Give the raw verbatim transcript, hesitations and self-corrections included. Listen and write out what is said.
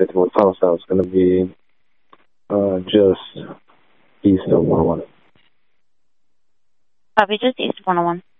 fifty-fourth tunnel stop. It's going to be uh, just east of one oh one. Copy, just east of one oh one.